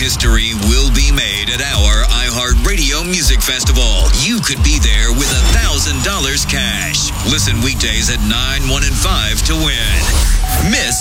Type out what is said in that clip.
History will be made at our iHeartRadio Music Festival. You could be there with $1,000 cash. Listen weekdays at 9, 1, and 5 to win. Miss